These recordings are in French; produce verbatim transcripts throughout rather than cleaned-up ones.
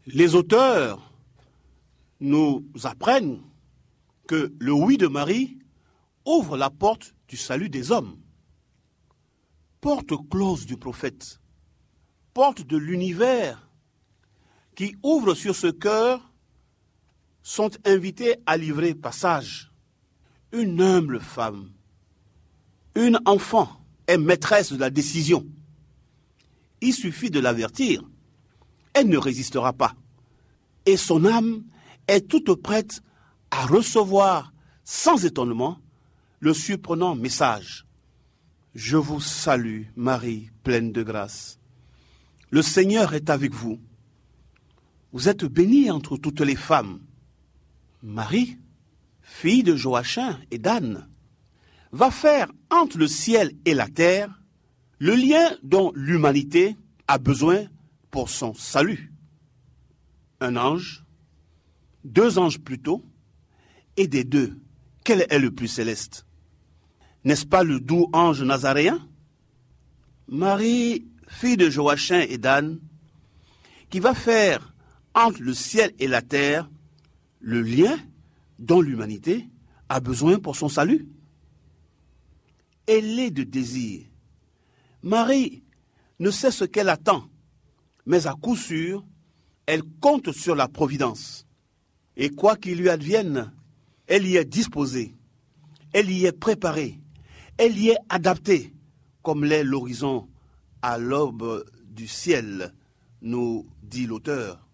Les auteurs nous apprennent que le oui de Marie ouvre la porte du salut des hommes. Porte close du prophète, porte de l'univers qui ouvre sur ce cœur, sont invités à livrer passage. Une humble femme, une enfant est maîtresse de la décision. Il suffit de l'avertir, elle ne résistera pas. Et son âme est toute prête à recevoir sans étonnement le surprenant message. Je vous salue, Marie, pleine de grâce. Le Seigneur est avec vous. Vous êtes bénie entre toutes les femmes. Marie, fille de Joachim et d'Anne, va faire entre le ciel et la terre le lien dont l'humanité a besoin pour son salut. Un ange, deux anges plutôt, et des deux, quel est le plus céleste? N'est-ce pas le doux ange nazaréen? Marie, fille de Joachim et d'Anne, qui va faire entre le ciel et la terre le lien dont l'humanité a besoin pour son salut. Elle est de désir. Marie ne sait ce qu'elle attend, mais à coup sûr, elle compte sur la providence. Et quoi qu'il lui advienne, elle y est disposée, elle y est préparée, elle y est adaptée, comme l'est l'horizon à l'aube du ciel, nous dit l'auteur.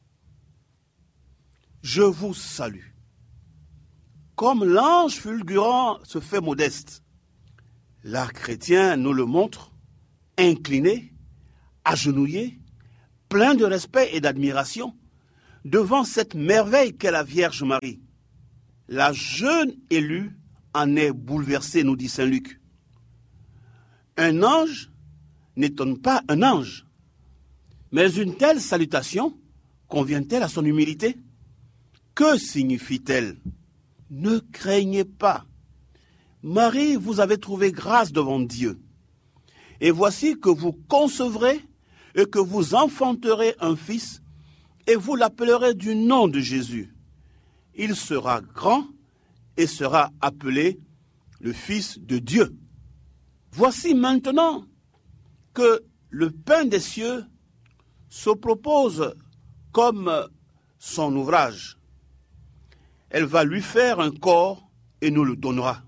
Je vous salue. Comme l'ange fulgurant se fait modeste, l'art chrétien nous le montre, incliné, agenouillé, plein de respect et d'admiration, devant cette merveille qu'est la Vierge Marie. La jeune élue en est bouleversée, nous dit saint Luc. Un ange n'étonne pas un ange, mais une telle salutation convient-elle à son humilité? Que signifie-t-elle? Ne craignez pas. Marie, vous avez trouvé grâce devant Dieu. Et voici que vous concevrez et que vous enfanterez un fils, et vous l'appellerez du nom de Jésus. Il sera grand et sera appelé le Fils de Dieu. Voici maintenant que le pain des cieux se propose comme son ouvrage. Elle va lui faire un corps et nous le donnera.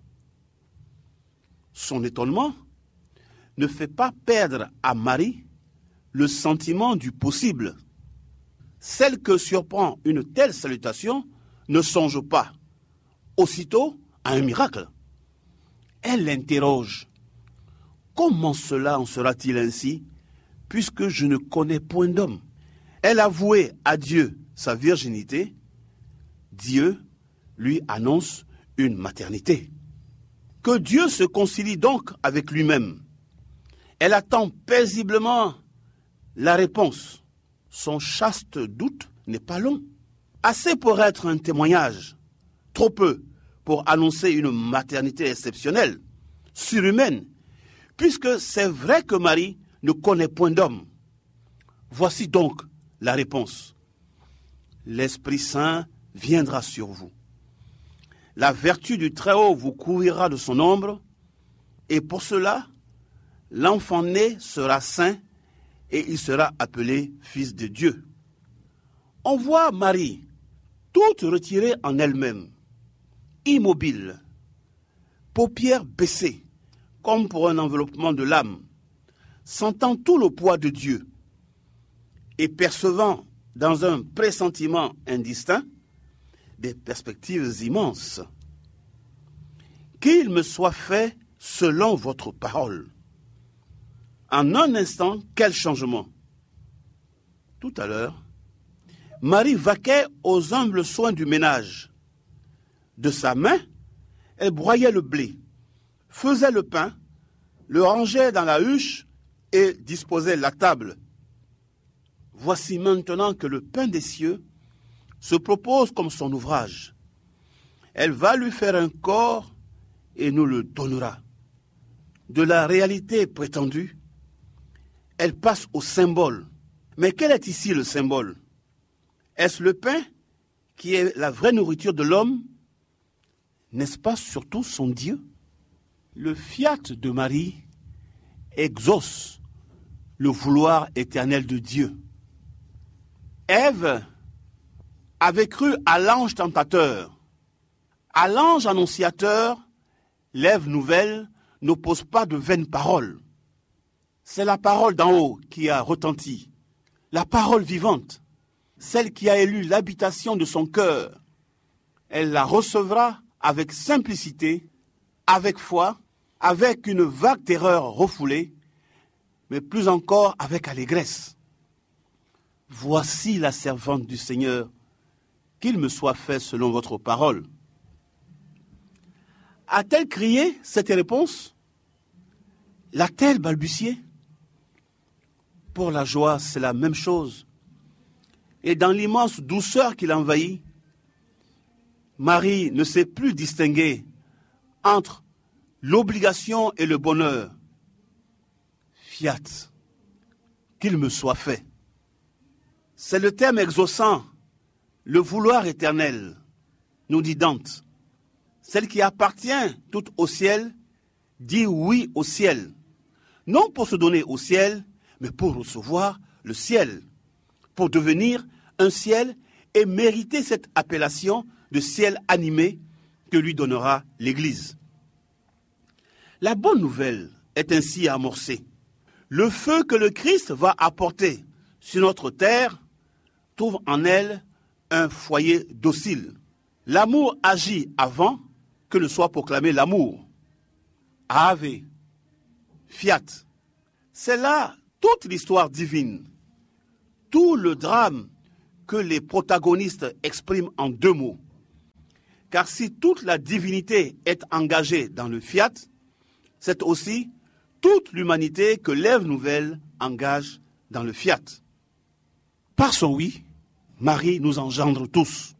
Son étonnement ne fait pas perdre à Marie le sentiment du possible. Celle que surprend une telle salutation ne songe pas aussitôt à un miracle. Elle l'interroge. Comment cela en sera-t-il ainsi, puisque je ne connais point d'homme? Elle avouait à Dieu sa virginité. Dieu lui annonce une maternité. Que Dieu se concilie donc avec lui-même. Elle attend paisiblement la réponse. Son chaste doute n'est pas long. Assez pour être un témoignage, trop peu pour annoncer une maternité exceptionnelle, surhumaine, puisque c'est vrai que Marie ne connaît point d'homme. Voici donc la réponse. L'Esprit Saint viendra sur vous. La vertu du Très-Haut vous couvrira de son ombre, et pour cela, l'enfant né sera saint et il sera appelé Fils de Dieu. On voit Marie, toute retirée en elle-même, immobile, paupières baissées, comme pour un enveloppement de l'âme, sentant tout le poids de Dieu et percevant dans un pressentiment indistinct des perspectives immenses. Qu'il me soit fait selon votre parole. En un instant, quel changement! Tout à l'heure, Marie vaquait aux humbles soins du ménage. De sa main, elle broyait le blé, faisait le pain, le rangeait dans la huche et disposait la table. Voici maintenant que le pain des cieux se propose comme son ouvrage. Elle va lui faire un corps et nous le donnera. De la réalité prétendue, elle passe au symbole. Mais quel est ici le symbole? Est-ce le pain qui est la vraie nourriture de l'homme? N'est-ce pas surtout son Dieu? Le fiat de Marie exauce le vouloir éternel de Dieu. Ève avait cru à l'ange tentateur. À l'ange annonciateur, l'Ève nouvelle n'oppose pas de vaines paroles. C'est la parole d'en haut qui a retenti, la parole vivante, celle qui a élu l'habitation de son cœur. Elle la recevra avec simplicité, avec foi, avec une vague terreur refoulée, mais plus encore avec allégresse. Voici la servante du Seigneur, qu'il me soit fait selon votre parole. A-t-elle crié cette réponse? L'a-t-elle balbutié? Pour la joie, c'est la même chose. Et dans l'immense douceur qui l'envahit, Marie ne sait plus distinguer entre l'obligation et le bonheur. Fiat, qu'il me soit fait. C'est le terme exaucant, le vouloir éternel, nous dit Dante. Celle qui appartient toute au ciel, dit oui au ciel. Non pour se donner au ciel, mais pour recevoir le ciel. Pour devenir un ciel et mériter cette appellation de ciel animé que lui donnera l'Église. La bonne nouvelle est ainsi amorcée. Le feu que le Christ va apporter sur notre terre trouve en elle un foyer docile. L'amour agit avant que ne soit proclamé l'amour. Ave, fiat. C'est là toute l'histoire divine, tout le drame que les protagonistes expriment en deux mots. Car si toute la divinité est engagée dans le fiat, c'est aussi toute l'humanité que l'Ève nouvelle engage dans le fiat. Par son oui, Marie nous engendre tous.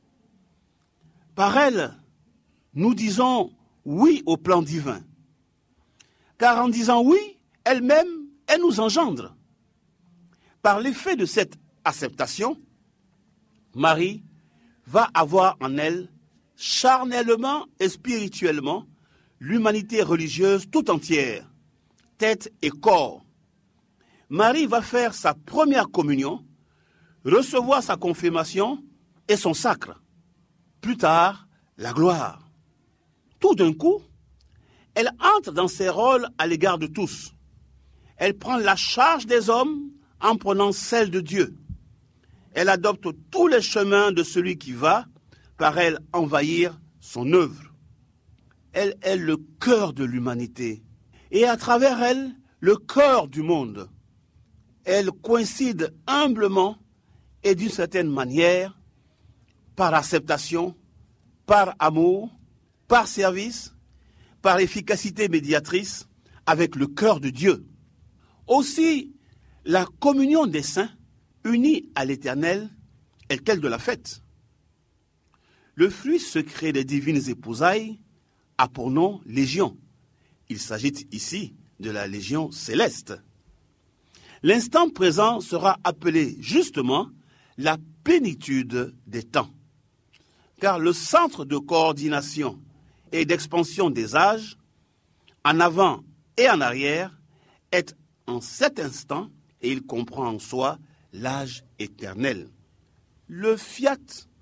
Par elle, nous disons oui au plan divin. Car en disant oui, elle-même, elle nous engendre. Par l'effet de cette acceptation, Marie va avoir en elle, charnellement et spirituellement, l'humanité religieuse tout entière, tête et corps. Marie va faire sa première communion, recevoir sa confirmation et son sacre. Plus tard, la gloire. Tout d'un coup, elle entre dans ses rôles à l'égard de tous. Elle prend la charge des hommes en prenant celle de Dieu. Elle adopte tous les chemins de celui qui va, par elle, envahir son œuvre. Elle est le cœur de l'humanité et à travers elle, le cœur du monde. Elle coïncide humblement et d'une certaine manière, par acceptation, par amour, par service, par efficacité médiatrice, avec le cœur de Dieu. Aussi, la communion des saints, unis à l'Éternel, est telle de la fête. Le fruit secret des divines épousailles a pour nom Légion. Il s'agit ici de la Légion céleste. L'instant présent sera appelé justement la plénitude des temps. Car le centre de coordination et d'expansion des âges, en avant et en arrière, est en cet instant et il comprend en soi l'âge éternel. Le fiat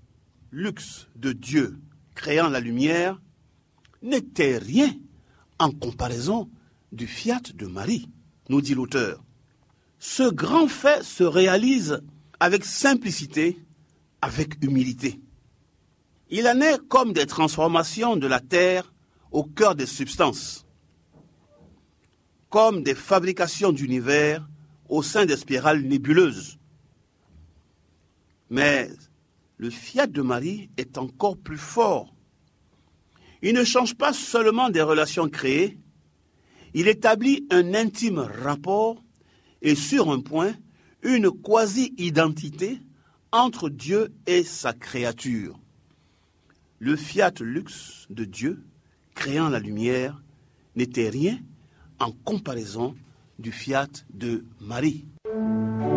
lux de Dieu créant la lumière n'était rien en comparaison du fiat de Marie, nous dit l'auteur. Ce grand fait se réalise avec simplicité, avec humilité. Il en est comme des transformations de la terre au cœur des substances, comme des fabrications d'univers au sein des spirales nébuleuses. Mais le fiat de Marie est encore plus fort. Il ne change pas seulement des relations créées, il établit un intime rapport et sur un point, une quasi-identité entre Dieu et sa créature. Le fiat lux de Dieu, créant la lumière, n'était rien en comparaison du fiat de Marie.